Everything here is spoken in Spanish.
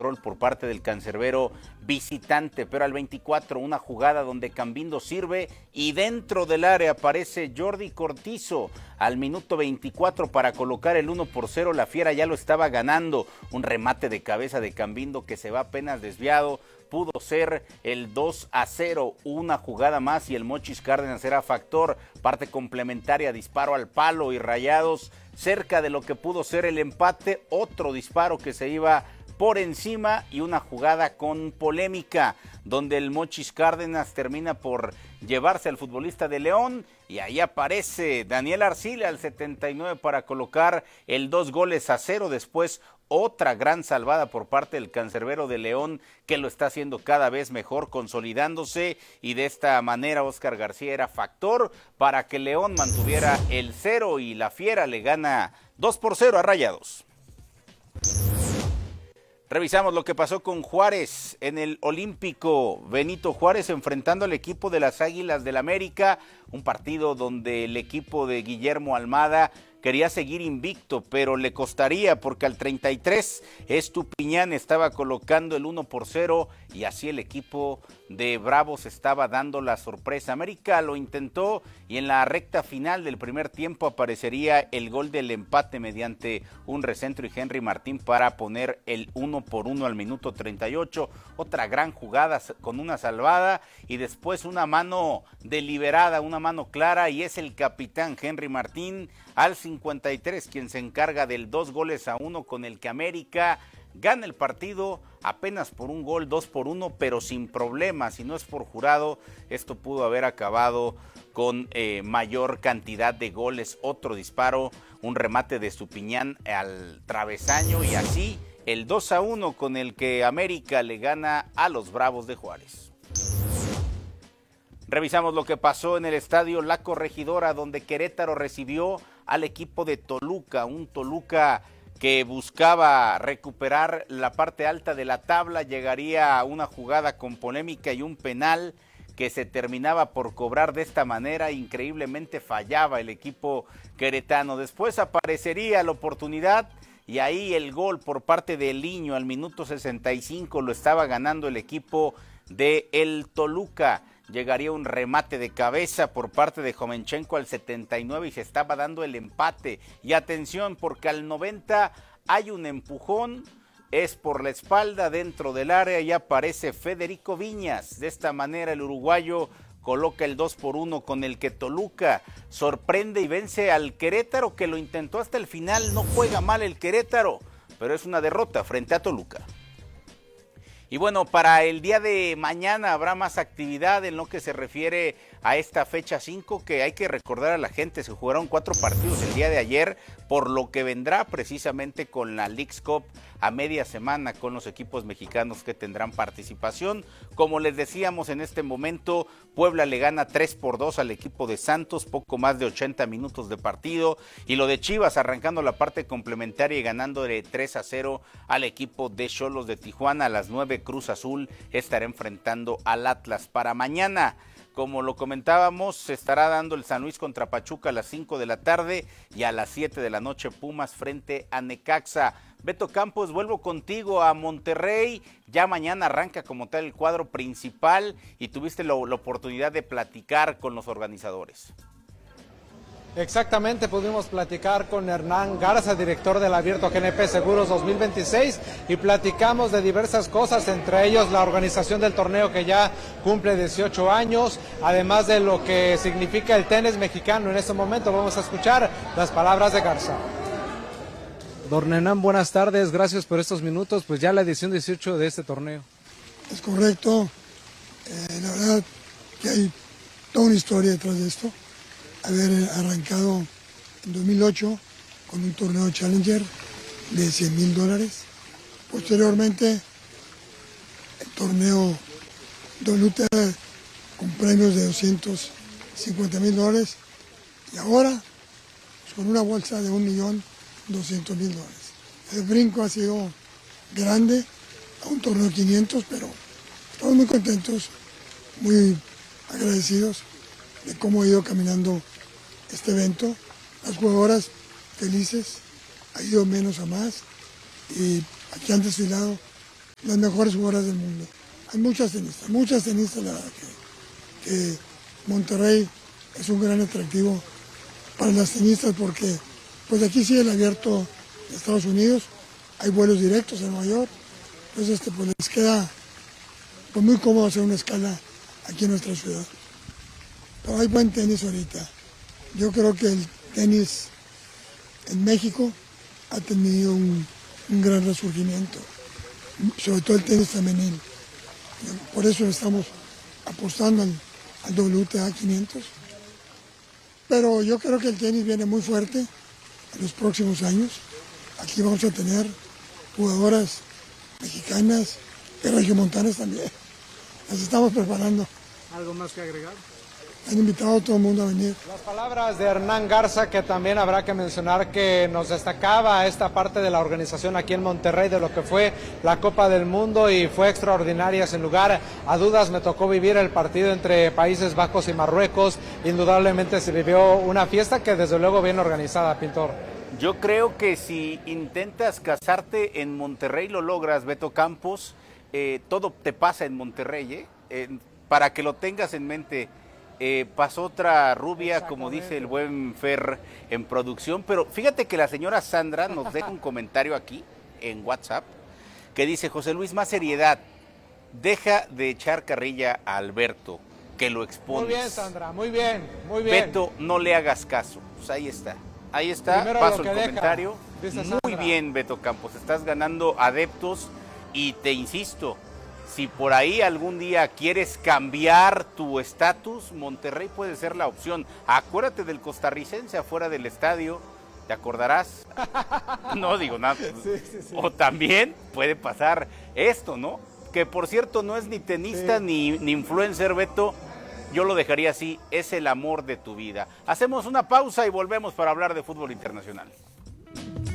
control por parte del cancerbero visitante, pero al 24 una jugada donde Cambindo sirve y dentro del área aparece Jordi Cortizo al minuto 24 para colocar el 1-0. La Fiera ya lo estaba ganando, un remate de cabeza de Cambindo que se va apenas desviado. Pudo ser el 2-0, una jugada más y el Mochis Cárdenas era factor, parte complementaria, disparo al palo y Rayados cerca de lo que pudo ser el empate, otro disparo que se iba por encima y una jugada con polémica donde el Mochis Cárdenas termina por llevarse al futbolista de León y ahí aparece Daniel Arcila al 79 para colocar el 2-0. Después otra gran salvada por parte del cancerbero de León que lo está haciendo cada vez mejor, consolidándose y de esta manera Óscar García era factor para que León mantuviera el 0 y la Fiera le gana 2-0 a Rayados. Revisamos lo que pasó con Juárez en el Olímpico. Benito Juárez enfrentando al equipo de las Águilas del América, un partido donde el equipo de Guillermo Almada quería seguir invicto, pero le costaría porque al 33 Estupiñán estaba colocando el 1-0 y así el equipo de Bravos estaba dando la sorpresa. América lo intentó y en la recta final del primer tiempo aparecería el gol del empate mediante un recentro y Henry Martín para poner el 1-1 al minuto 38. Otra gran jugada con una salvada y después una mano deliberada, una mano clara y es el capitán Henry Martín al 53 quien se encarga del 2-1 con el que América gana el partido apenas por un gol, 2-1, pero sin problemas. Si no es por Jurado, esto pudo haber acabado con mayor cantidad de goles. Otro disparo, un remate de Estupiñán al travesaño y así el 2-1 con el que América le gana a los Bravos de Juárez. Revisamos lo que pasó en el estadio La Corregidora, donde Querétaro recibió al equipo de Toluca, un Toluca que buscaba recuperar la parte alta de la tabla. Llegaría a una jugada con polémica y un penal que se terminaba por cobrar de esta manera. Increíblemente fallaba el equipo queretano. Después aparecería la oportunidad y ahí el gol por parte de Liño al minuto 65 lo estaba ganando el equipo de el Toluca. Llegaría un remate de cabeza por parte de Jovenchenko al 79 y se estaba dando el empate. Y atención porque al 90 hay un empujón, es por la espalda dentro del área y aparece Federico Viñas. De esta manera el uruguayo coloca el 2-1 con el que Toluca sorprende y vence al Querétaro que lo intentó hasta el final. No juega mal el Querétaro, pero es una derrota frente a Toluca. Y bueno, para el día de mañana habrá más actividad en lo que se refiere a esta fecha 5, que hay que recordar a la gente, se jugaron 4 partidos el día de ayer, por lo que vendrá precisamente con la Leagues Cup a media semana con los equipos mexicanos que tendrán participación. Como les decíamos, en este momento Puebla le gana 3-2 al equipo de Santos, poco más de 80 minutos de partido, y lo de Chivas arrancando la parte complementaria y ganándole 3-0 al equipo de Xolos de Tijuana. A las 9 Cruz Azul estará enfrentando al Atlas. Para mañana, como lo comentábamos, se estará dando el San Luis contra Pachuca a las 5 de la tarde y a las 7 de la noche Pumas frente a Necaxa. Beto Campos, vuelvo contigo a Monterrey. Ya mañana arranca como tal el cuadro principal y tuviste la oportunidad de platicar con los organizadores. Exactamente, pudimos platicar con Hernán Garza, director del Abierto GNP Seguros 2026, y platicamos de diversas cosas, entre ellos la organización del torneo que ya cumple 18 años, además de lo que significa el tenis mexicano en este momento. Vamos a escuchar las palabras de Garza. Don Hernán, buenas tardes, gracias por estos minutos, pues ya la edición 18 de este torneo. Es correcto, la verdad que hay toda una historia detrás de esto. Haber arrancado en 2008 con un torneo Challenger de $100,000. Posteriormente, el torneo WTA con premios de $250,000. Y ahora, pues, con una bolsa de $1,200,000. El brinco ha sido grande a un torneo 500, pero estamos muy contentos, muy agradecidos de cómo ha ido caminando este evento. Las jugadoras felices, ha ido menos a más y aquí han desfilado las mejores jugadoras del mundo. Hay muchas tenistas, la verdad que Monterrey es un gran atractivo para las tenistas porque pues aquí sigue el abierto de Estados Unidos, hay vuelos directos a Nueva York, entonces pues les queda pues muy cómodo hacer una escala aquí en nuestra ciudad. Pero hay buen tenis ahorita. Yo creo que el tenis en México ha tenido un gran resurgimiento, sobre todo el tenis femenil. Por eso estamos apostando al WTA 500. Pero yo creo que el tenis viene muy fuerte en los próximos años. Aquí vamos a tener jugadoras mexicanas y regiomontanas también. Las estamos preparando. ¿Algo más que agregar? Han invitado a todo el mundo a venir. Las palabras de Hernán Garza, que también habrá que mencionar que nos destacaba esta parte de la organización aquí en Monterrey de lo que fue la Copa del Mundo y fue extraordinaria. Sin lugar a dudas me tocó vivir el partido entre Países Bajos y Marruecos. Indudablemente se vivió una fiesta que desde luego bien organizada, Pintor. Yo creo que si intentas casarte en Monterrey lo logras, Beto Campos. Todo te pasa en Monterrey, para que lo tengas en mente. Pasó otra rubia, como dice el buen Fer en producción, pero fíjate que la señora Sandra nos deja un comentario aquí en WhatsApp que dice: José Luis, más seriedad, deja de echar carrilla a Alberto, que lo expones. Muy bien, Sandra, muy bien, muy bien. Beto, no le hagas caso. Pues ahí está, Primero paso lo el que comentario. deja, Muy bien, Beto Campos, estás ganando adeptos y te insisto, si por ahí algún día quieres cambiar tu estatus, Monterrey puede ser la opción. Acuérdate del costarricense afuera del estadio, ¿te acordarás? No digo nada. Sí. O también puede pasar esto, ¿no? Que por cierto no es ni tenista ni influencer, Beto. Yo lo dejaría así, es el amor de tu vida. Hacemos una pausa y volvemos para hablar de fútbol internacional.